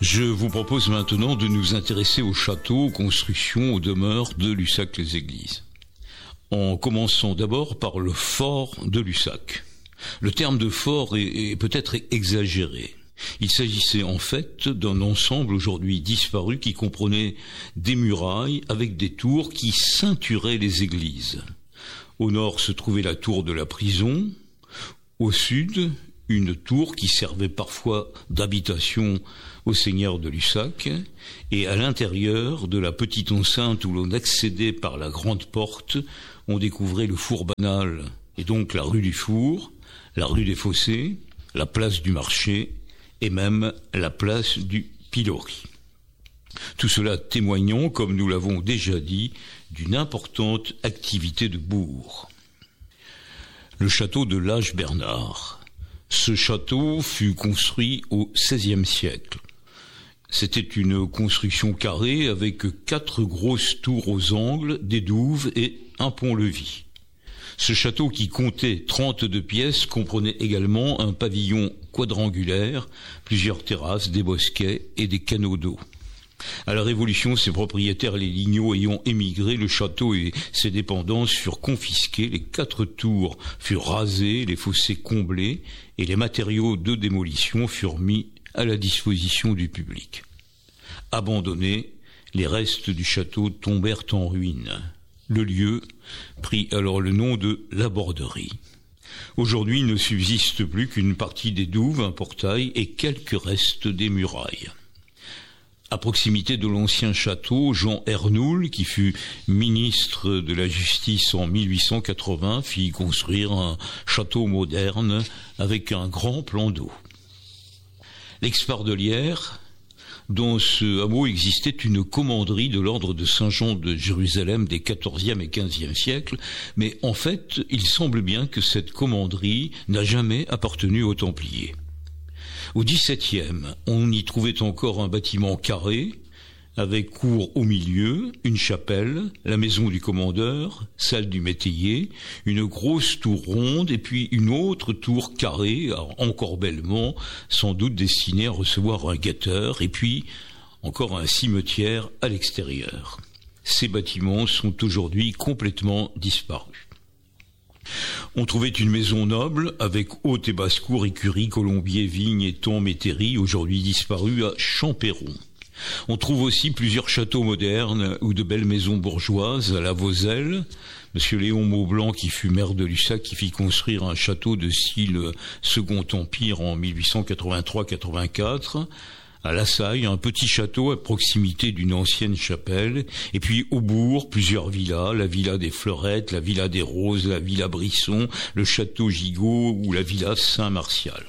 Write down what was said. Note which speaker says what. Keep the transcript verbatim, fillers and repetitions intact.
Speaker 1: Je vous propose maintenant de nous intéresser aux châteaux, aux constructions, aux demeures de Lussac-les-Églises. En commençant d'abord par le fort de Lussac. Le terme de fort est, est peut-être exagéré. Il s'agissait en fait d'un ensemble aujourd'hui disparu qui comprenait des murailles avec des tours qui ceinturaient les églises. Au nord se trouvait la tour de la prison, au sud une tour qui servait parfois d'habitation au seigneur de Lussac, et à l'intérieur de la petite enceinte où l'on accédait par la grande porte, on découvrait le four banal, et donc la rue du Four, la rue des Fossés, la place du marché, et même la place du pilori. Tout cela témoignant, comme nous l'avons déjà dit, d'une importante activité de bourg. Le château de Lage-Bernard. Ce château fut construit au seizième siècle. C'était une construction carrée avec quatre grosses tours aux angles, des douves et un pont-levis. Ce château, qui comptait trente-deux pièces, comprenait également un pavillon quadrangulaire, plusieurs terrasses, des bosquets et des canaux d'eau. À la Révolution, ses propriétaires, les Lignot, ayant émigré, le château et ses dépendances furent confisqués, les quatre tours furent rasées, les fossés comblés, et les matériaux de démolition furent mis à la disposition du public. Abandonnés, les restes du château tombèrent en ruine. Le lieu prit alors le nom de la Borderie. Aujourd'hui, il ne subsiste plus qu'une partie des douves, un portail et quelques restes des murailles. À proximité de l'ancien château, Jean Ernoul, qui fut ministre de la Justice en mille huit cent quatre-vingts, fit construire un château moderne avec un grand plan d'eau. L'Espardelière, dans ce hameau existait une commanderie de l'ordre de Saint-Jean de Jérusalem des quatorzième et quinzième siècles, mais en fait, il semble bien que cette commanderie n'a jamais appartenu aux Templiers. Au dix-septième, on y trouvait encore un bâtiment carré, avec cour au milieu, une chapelle, la maison du commandeur, salle du métayer, une grosse tour ronde et puis une autre tour carrée, encorbellement, sans doute destinée à recevoir un guetteur, et puis encore un cimetière à l'extérieur. Ces bâtiments sont aujourd'hui complètement disparus. On trouvait une maison noble avec haute et basse-cour, écurie, colombier, vigne, étang, métairie, aujourd'hui disparue à Champéron. On trouve aussi plusieurs châteaux modernes ou de belles maisons bourgeoises à la Vozelle. Monsieur Léon Maublanc, qui fut maire de Lussac, qui fit construire un château de style Second Empire en mille huit cent quatre-vingt-trois quatre-vingt-quatre. À La Saille, un petit château à proximité d'une ancienne chapelle, et puis au bourg, plusieurs villas, la villa des Fleurettes, la villa des Roses, la villa Brisson, le château Gigot ou la villa Saint-Martial.